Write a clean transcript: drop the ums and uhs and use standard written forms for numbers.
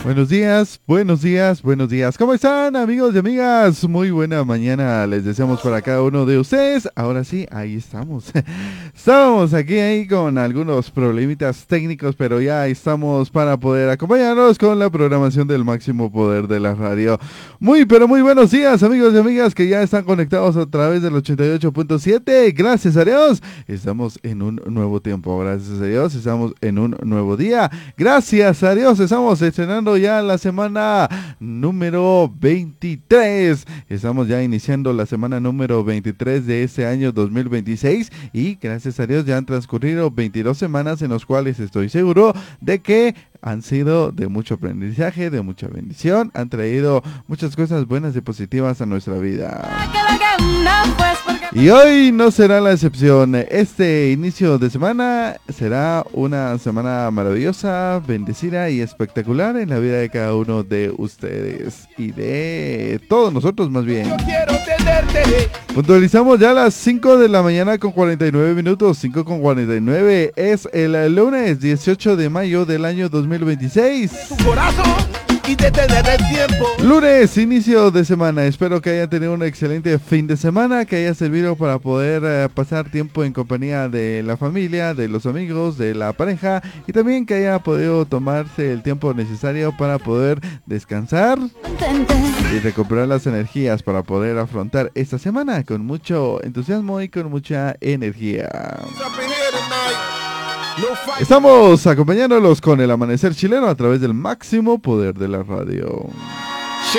Buenos días, buenos días, buenos días. ¿Cómo están, amigos y amigas? Muy buena mañana les deseamos para cada uno de ustedes. Ahora sí, ahí estamos. Estamos aquí ahí con algunos problemitas técnicos, pero ya estamos para poder acompañarnos con la programación del máximo poder de la radio. Muy, pero muy buenos días, amigos y amigas que ya están conectados a través del 88.7. Gracias a Dios, estamos en un nuevo tiempo. Gracias a Dios, estamos en un nuevo día. Gracias a Dios, estamos estrenando ya la semana número 23. Estamos ya iniciando la semana número 23 de este año 2026 y gracias a Dios ya han transcurrido 22 semanas en las cuales estoy seguro de que han sido de mucho aprendizaje, de mucha bendición, han traído muchas cosas buenas y positivas a nuestra vida. Y hoy no será la excepción. Este inicio de semana será una semana maravillosa, bendecida y espectacular en la vida de cada uno de ustedes y de todos nosotros más bien. Puntualizamos ya las 5 de la mañana con 49 minutos, 5 con 49. Es el lunes 18 de mayo del año 2026. Y detener el tiempo. Lunes, inicio de semana. Espero que haya tenido un excelente fin de semana, que haya servido para poder pasar tiempo en compañía de la familia, de los amigos, de la pareja y también que haya podido tomarse el tiempo necesario para poder descansar y recuperar las energías para poder afrontar esta semana con mucho entusiasmo y con mucha energía. Estamos acompañándolos con el amanecer chileno a través del máximo poder de la radio.